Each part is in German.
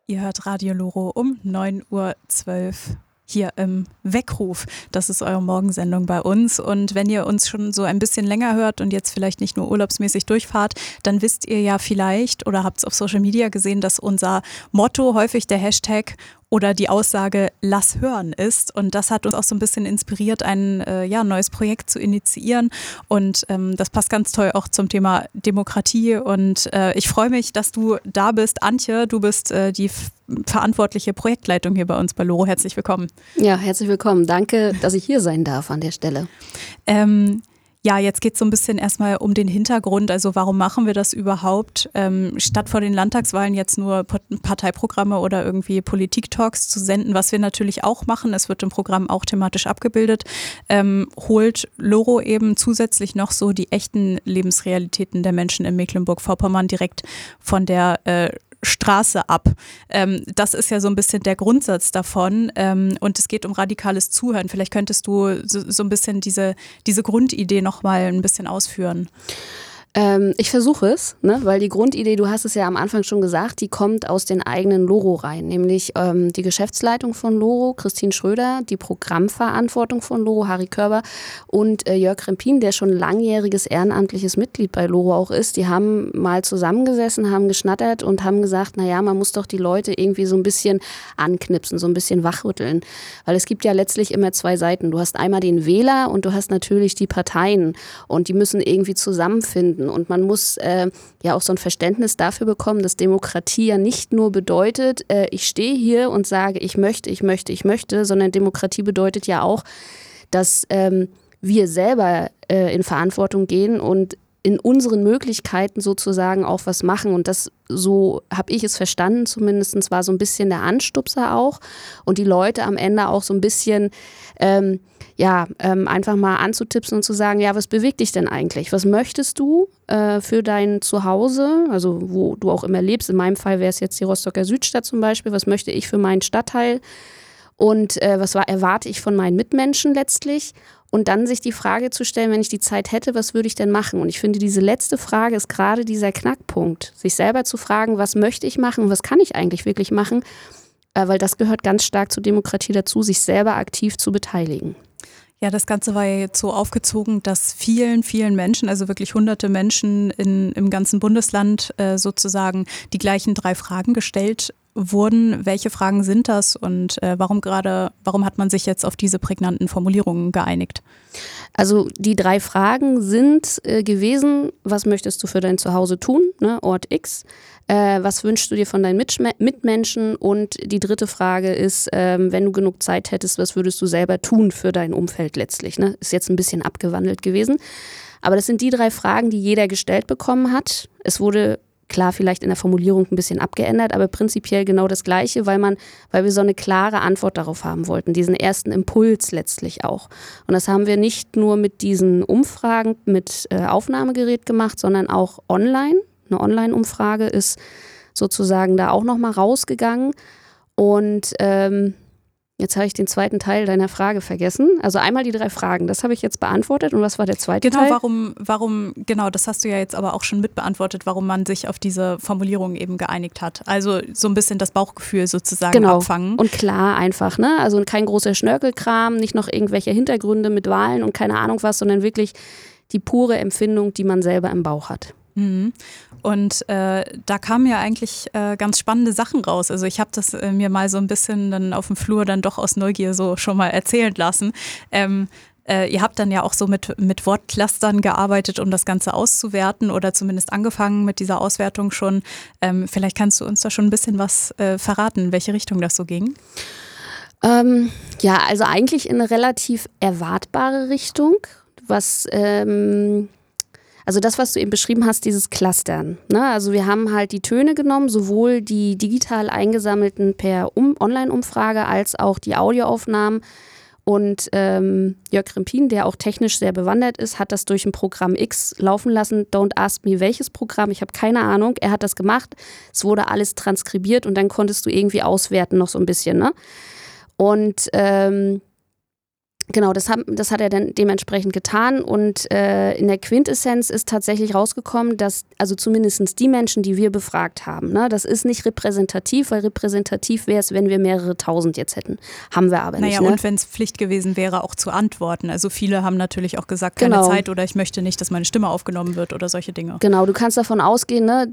Ihr hört Radio Loro um 9:12 Uhr hier im Weckruf. Das ist eure Morgensendung bei uns. Und wenn ihr uns schon so ein bisschen länger hört und jetzt vielleicht nicht nur urlaubsmäßig durchfahrt, dann wisst ihr ja vielleicht oder habt es auf Social Media gesehen, dass unser Motto häufig der Hashtag oder die Aussage "Lass hören" ist. Und das hat uns auch so ein bisschen inspiriert, ein neues Projekt zu initiieren. Und das passt ganz toll auch zum Thema Demokratie. Und ich freue mich, dass du da bist. Antje, du bist die verantwortliche Projektleitung hier bei uns bei Loro. Herzlich willkommen. Ja, herzlich willkommen. Danke, dass ich hier sein darf an der Stelle. Ja, jetzt geht es so ein bisschen erstmal um den Hintergrund. Also warum machen wir das überhaupt? Statt vor den Landtagswahlen jetzt nur Parteiprogramme oder irgendwie Politik-Talks zu senden, was wir natürlich auch machen, es wird im Programm auch thematisch abgebildet, holt Loro eben zusätzlich noch so die echten Lebensrealitäten der Menschen in Mecklenburg-Vorpommern direkt von der Straße ab. Das ist ja so ein bisschen der Grundsatz davon und es geht um radikales Zuhören. Vielleicht könntest du so ein bisschen diese Grundidee noch mal ein bisschen ausführen. Ich versuche es, ne? Weil die Grundidee, du hast es ja am Anfang schon gesagt, die kommt aus den eigenen Loro-Reihen, nämlich die Geschäftsleitung von Loro, Christine Schröder, die Programmverantwortung von Loro, Harry Körber und Jörg Krempin, der schon langjähriges ehrenamtliches Mitglied bei Loro auch ist. Die haben mal zusammengesessen, haben geschnattert und haben gesagt, naja, man muss doch die Leute irgendwie so ein bisschen anknipsen, so ein bisschen wachrütteln. Weil es gibt ja letztlich immer zwei Seiten. Du hast einmal den Wähler und du hast natürlich die Parteien und die müssen irgendwie zusammenfinden. Und man muss ja auch so ein Verständnis dafür bekommen, dass Demokratie ja nicht nur bedeutet, ich stehe hier und sage, ich möchte, sondern Demokratie bedeutet ja auch, dass wir selber in Verantwortung gehen und in unseren Möglichkeiten sozusagen auch was machen. Und das, so habe ich es verstanden, zumindest war so ein bisschen der Anstupser auch. Und die Leute am Ende auch so ein bisschen einfach mal anzutipsen und zu sagen, ja, was bewegt dich denn eigentlich? Was möchtest du für dein Zuhause, also wo du auch immer lebst? In meinem Fall wäre es jetzt die Rostocker Südstadt zum Beispiel. Was möchte ich für meinen Stadtteil? Und was erwarte ich von meinen Mitmenschen letztlich? Und dann sich die Frage zu stellen, wenn ich die Zeit hätte, was würde ich denn machen? Und ich finde, diese letzte Frage ist gerade dieser Knackpunkt. Sich selber zu fragen, was möchte ich machen, was kann ich eigentlich wirklich machen? Weil das gehört ganz stark zur Demokratie dazu, sich selber aktiv zu beteiligen. Ja, das Ganze war ja jetzt so aufgezogen, dass vielen Menschen, also wirklich hunderte Menschen im ganzen Bundesland sozusagen die gleichen 3 Fragen gestellt wurden. Welche Fragen sind das und warum hat man sich jetzt auf diese prägnanten Formulierungen geeinigt? Also die 3 Fragen sind gewesen, was möchtest du für dein Zuhause tun, ne? Ort X, was wünschst du dir von deinen Mitmenschen und die 3. Frage ist, wenn du genug Zeit hättest, was würdest du selber tun für dein Umfeld letztlich, ne? Ist jetzt ein bisschen abgewandelt gewesen, aber das sind die 3 Fragen, die jeder gestellt bekommen hat. Es wurde klar, vielleicht in der Formulierung ein bisschen abgeändert, aber prinzipiell genau das Gleiche, weil wir so eine klare Antwort darauf haben wollten, diesen ersten Impuls letztlich auch. Und das haben wir nicht nur mit diesen Umfragen mit Aufnahmegerät gemacht, sondern auch online. Eine Online-Umfrage ist sozusagen da auch nochmal rausgegangen. Und jetzt habe ich den zweiten Teil deiner Frage vergessen. Also einmal die 3 Fragen, das habe ich jetzt beantwortet. Und was war der zweite Teil? Genau, das hast du ja jetzt aber auch schon mitbeantwortet, warum man sich auf diese Formulierung eben geeinigt hat. Also so ein bisschen das Bauchgefühl sozusagen abfangen. Und klar einfach, ne? Also kein großer Schnörkelkram, nicht noch irgendwelche Hintergründe mit Wahlen und keine Ahnung was, sondern wirklich die pure Empfindung, die man selber im Bauch hat. Und da kamen ja eigentlich ganz spannende Sachen raus. Also ich habe das mir mal so ein bisschen dann auf dem Flur dann doch aus Neugier so schon mal erzählen lassen. Ihr habt dann ja auch so mit Wortclustern gearbeitet, um das Ganze auszuwerten oder zumindest angefangen mit dieser Auswertung schon. Vielleicht kannst du uns da schon ein bisschen was verraten, in welche Richtung das so ging? Ja, also eigentlich in eine relativ erwartbare Richtung, also das, was du eben beschrieben hast, dieses Clustern. Ne? Also wir haben halt die Töne genommen, sowohl die digital eingesammelten per Online-Umfrage als auch die Audioaufnahmen. Und Jörg Krempin, der auch technisch sehr bewandert ist, hat das durch ein Programm X laufen lassen. Don't ask me, welches Programm, ich habe keine Ahnung. Er hat das gemacht, es wurde alles transkribiert und dann konntest du irgendwie auswerten noch so ein bisschen. Ne? Und Genau, das hat er dann dementsprechend getan und in der Quintessenz ist tatsächlich rausgekommen, dass also zumindest die Menschen, die wir befragt haben, ne, das ist nicht repräsentativ, weil repräsentativ wäre es, wenn wir mehrere tausend jetzt hätten. Haben wir aber nicht. Naja, und wenn es Pflicht gewesen wäre, auch zu antworten. Also viele haben natürlich auch gesagt, keine Zeit oder ich möchte nicht, dass meine Stimme aufgenommen wird oder solche Dinge. Genau, du kannst davon ausgehen, ne,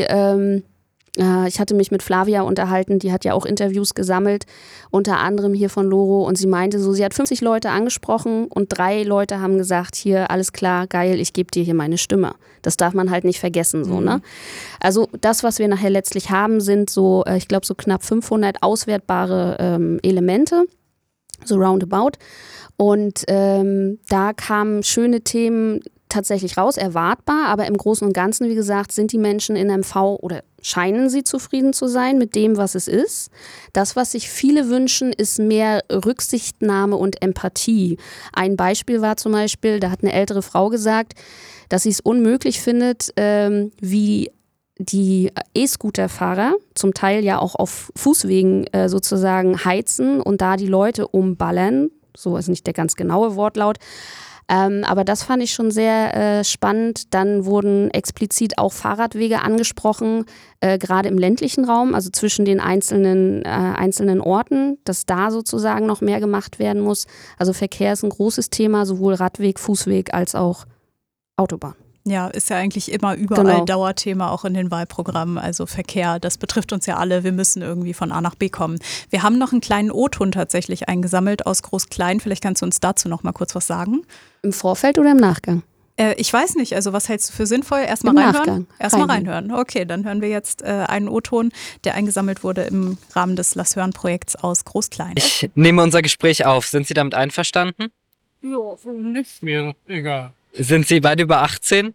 ich hatte mich mit Flavia unterhalten, die hat ja auch Interviews gesammelt, unter anderem hier von Loro und sie meinte so, sie hat 50 Leute angesprochen und 3 Leute haben gesagt, hier, alles klar, geil, ich gebe dir hier meine Stimme. Das darf man halt nicht vergessen, so, ne? Also das, was wir nachher letztlich haben, sind so, ich glaube so knapp 500 auswertbare Elemente, so roundabout und da kamen schöne Themen tatsächlich raus, erwartbar, aber im Großen und Ganzen, wie gesagt, sind die Menschen in MV oder scheinen sie zufrieden zu sein mit dem, was es ist. Das, was sich viele wünschen, ist mehr Rücksichtnahme und Empathie. Ein Beispiel war zum Beispiel, da hat eine ältere Frau gesagt, dass sie es unmöglich findet, wie die E-Scooter-Fahrer zum Teil ja auch auf Fußwegen sozusagen heizen und da die Leute umballern. So ist nicht der ganz genaue Wortlaut. Aber das fand ich schon sehr spannend. Dann wurden explizit auch Fahrradwege angesprochen, gerade im ländlichen Raum, also zwischen den einzelnen Orten, dass da sozusagen noch mehr gemacht werden muss. Also Verkehr ist ein großes Thema, sowohl Radweg, Fußweg als auch Autobahn. Ja, ist ja eigentlich immer überall Dauerthema, auch in den Wahlprogrammen. Also Verkehr, das betrifft uns ja alle. Wir müssen irgendwie von A nach B kommen. Wir haben noch einen kleinen O-Ton tatsächlich eingesammelt aus Groß-Klein. Vielleicht kannst du uns dazu noch mal kurz was sagen. Im Vorfeld oder im Nachgang? Ich weiß nicht. Also was hältst du für sinnvoll? Erstmal reinhören? Erstmal reinhören. Okay, dann hören wir jetzt einen O-Ton, der eingesammelt wurde im Rahmen des Lass hören-Projekts aus Groß-Klein. Ich nehme unser Gespräch auf. Sind Sie damit einverstanden? Ja, nicht mir, egal. Sind Sie beide über 18?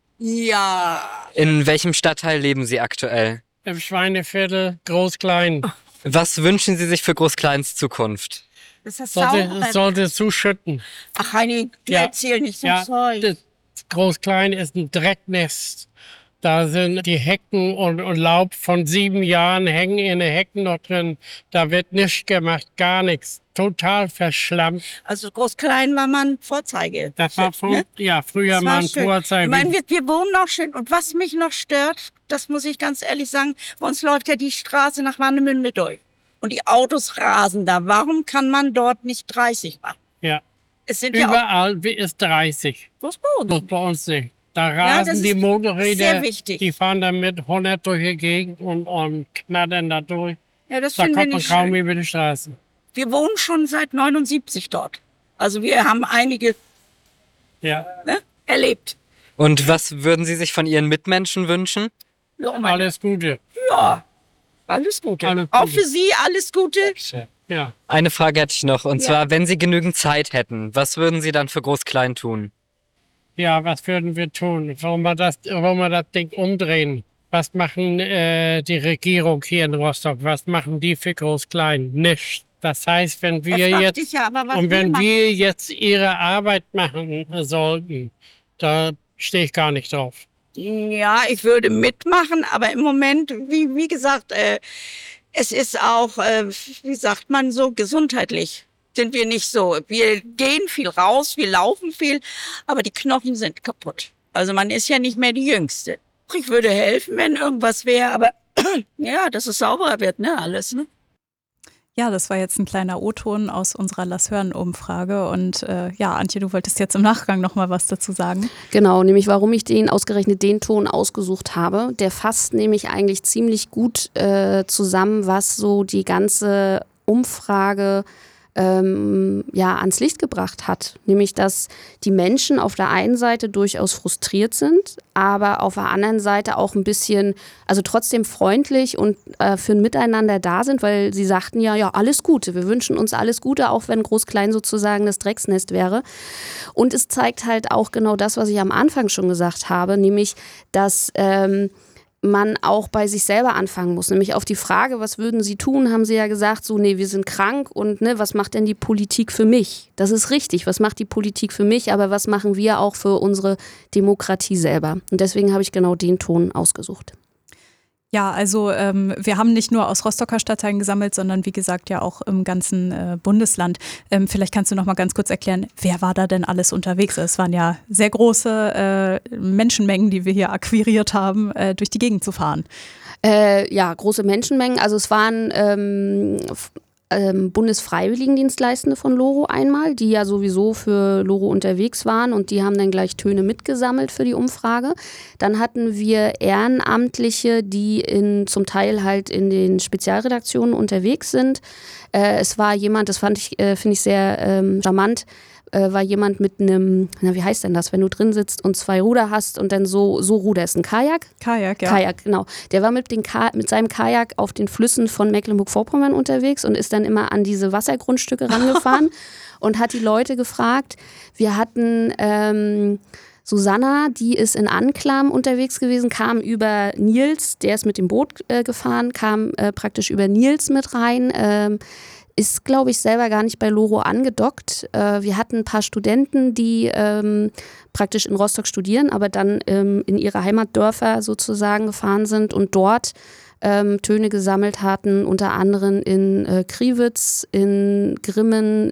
Ja. In welchem Stadtteil leben Sie aktuell? Im Schweineviertel, Groß-Klein. Was wünschen Sie sich für Groß-Kleins Zukunft? Es sollte zuschütten. Ach, Heini, die erzählen nicht so Zeug. Groß-Klein ist ein Drecknest. Da sind die Hecken und Laub von 7 Jahren hängen in den Hecken noch drin. Da wird nichts gemacht, gar nichts. Total verschlammt. Also Groß-Klein war mal ein Vorzeige. Das war früher mal ein Vorzeige. Ich meine, wir wohnen noch schön. Und was mich noch stört, das muss ich ganz ehrlich sagen, bei uns läuft ja die Straße nach Warnemünde durch. Und die Autos rasen da. Warum kann man dort nicht 30 machen? Ja. Es sind überall ist 30. Was bei uns nicht. Da rasen die Motorräder, die fahren dann mit 100 durch die Gegend und knattern da durch. Ja, das da finden wir kommt man nicht kaum schön. über die Straße. Wir wohnen schon seit 79 dort. Also wir haben einige erlebt. Und was würden Sie sich von Ihren Mitmenschen wünschen? Ja, Alles Gute. Ja, alles Gute. Alles Auch Gute. für Sie alles Gute. Ja. Eine Frage hätte ich noch. Und zwar, wenn Sie genügend Zeit hätten, was würden Sie dann für Groß-Klein tun? Ja, was würden wir tun? Wollen wir das Ding umdrehen? Was machen die Regierung hier in Rostock? Was machen die für Groß-Klein? Nichts. Das heißt, wenn wir jetzt ihre Arbeit machen sollten, da stehe ich gar nicht drauf. Ja, ich würde mitmachen, aber im Moment, wie gesagt, es ist auch, wie sagt man so, gesundheitlich sind wir nicht so. Wir gehen viel raus, wir laufen viel, aber die Knochen sind kaputt. Also man ist ja nicht mehr die Jüngste. Ich würde helfen, wenn irgendwas wäre, aber ja, dass es sauberer wird, ne, alles, ne? Ja, das war jetzt ein kleiner O-Ton aus unserer Lass hören-Umfrage. Und Antje, du wolltest jetzt im Nachgang noch mal was dazu sagen. Genau, nämlich warum ich ausgerechnet den Ton ausgesucht habe. Der fasst nämlich eigentlich ziemlich gut zusammen, was so die ganze Umfrage ans Licht gebracht hat. Nämlich, dass die Menschen auf der einen Seite durchaus frustriert sind, aber auf der anderen Seite auch ein bisschen, also trotzdem freundlich und für ein Miteinander da sind, weil sie sagten ja, alles Gute. Wir wünschen uns alles Gute, auch wenn Groß-Klein sozusagen das Drecksnest wäre. Und es zeigt halt auch genau das, was ich am Anfang schon gesagt habe, nämlich, dass man auch bei sich selber anfangen muss. Nämlich auf die Frage, was würden Sie tun, haben Sie ja gesagt, so, nee, wir sind krank und was macht denn die Politik für mich? Das ist richtig, was macht die Politik für mich, aber was machen wir auch für unsere Demokratie selber? Und deswegen habe ich genau den Ton ausgesucht. Ja, also wir haben nicht nur aus Rostocker Stadtteilen gesammelt, sondern wie gesagt ja auch im ganzen Bundesland. Vielleicht kannst du noch mal ganz kurz erklären, wer war da denn alles unterwegs? Es waren ja sehr große Menschenmengen, die wir hier akquiriert haben, durch die Gegend zu fahren. Ja, große Menschenmengen. Also es waren Bundesfreiwilligendienstleistende von Loro einmal, die ja sowieso für Loro unterwegs waren und die haben dann gleich Töne mitgesammelt für die Umfrage. Dann hatten wir Ehrenamtliche, die zum Teil halt in den Spezialredaktionen unterwegs sind. Es war jemand, das finde ich sehr charmant, war jemand mit einem, wie heißt denn das, wenn du drin sitzt und 2 Ruder hast und dann so ruderst, ein Kajak? Kajak, ja. Kajak, genau. Der war mit seinem Kajak auf den Flüssen von Mecklenburg-Vorpommern unterwegs und ist dann immer an diese Wassergrundstücke rangefahren und hat die Leute gefragt. Wir hatten Susanna, die ist in Anklam unterwegs gewesen, kam über Nils, der ist mit dem Boot gefahren, kam praktisch über Nils mit rein, ist, glaube ich, selber gar nicht bei Loro angedockt. Wir hatten ein paar Studenten, die praktisch in Rostock studieren, aber dann in ihre Heimatdörfer sozusagen gefahren sind und dort Töne gesammelt hatten, unter anderem in Kriwitz, in Grimmen,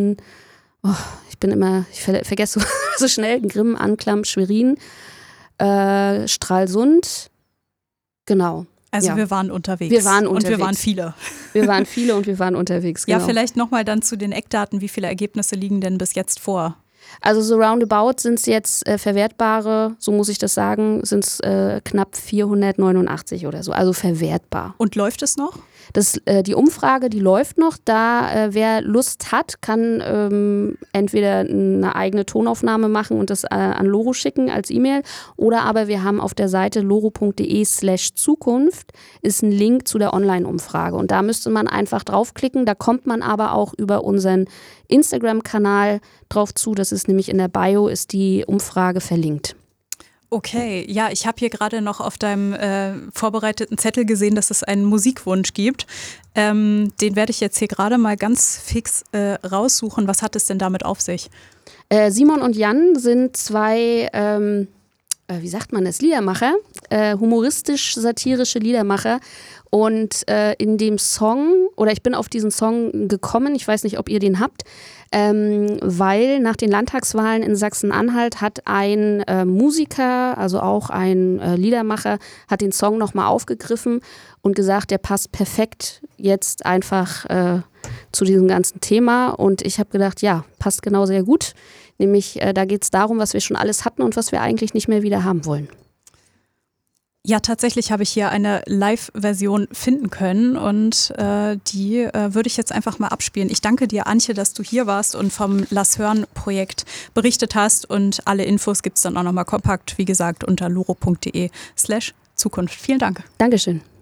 ich vergesse so schnell, in Grimmen, Anklam, Schwerin, Stralsund, genau. Also ja. wir waren unterwegs. Wir waren Und unterwegs. wir waren viele. Wir waren viele und wir waren unterwegs, genau. Ja, vielleicht nochmal dann zu den Eckdaten. Wie viele Ergebnisse liegen denn bis jetzt vor? Also so roundabout sind es jetzt verwertbare, so muss ich das sagen, sind es knapp 489 oder so, also verwertbar. Und läuft es noch? Die Umfrage, die läuft noch. Wer Lust hat, kann entweder eine eigene Tonaufnahme machen und das an Loro schicken als E-Mail, oder aber wir haben auf der Seite loro.de/Zukunft ist ein Link zu der Online-Umfrage und da müsste man einfach draufklicken. Da kommt man aber auch über unseren Instagram-Kanal drauf zu. Das ist nämlich in der Bio, ist die Umfrage verlinkt. Okay, ja, ich habe hier gerade noch auf deinem vorbereiteten Zettel gesehen, dass es einen Musikwunsch gibt. Den werde ich jetzt hier gerade mal ganz fix raussuchen. Was hat es denn damit auf sich? Simon und Jan sind 2, wie sagt man das, Liedermacher, humoristisch-satirische Liedermacher. Und in dem Song, oder ich bin auf diesen Song gekommen, ich weiß nicht, ob ihr den habt, weil nach den Landtagswahlen in Sachsen-Anhalt hat ein Musiker, also auch ein Liedermacher, hat den Song nochmal aufgegriffen und gesagt, der passt perfekt jetzt einfach zu diesem ganzen Thema. Und ich habe gedacht, ja, passt genau sehr gut. Nämlich, da geht es darum, was wir schon alles hatten und was wir eigentlich nicht mehr wieder haben wollen. Ja, tatsächlich habe ich hier eine Live-Version finden können und die würde ich jetzt einfach mal abspielen. Ich danke dir, Antje, dass du hier warst und vom Lass Hören-Projekt berichtet hast und alle Infos gibt es dann auch nochmal kompakt, wie gesagt, unter loro.de/Zukunft. Vielen Dank. Dankeschön.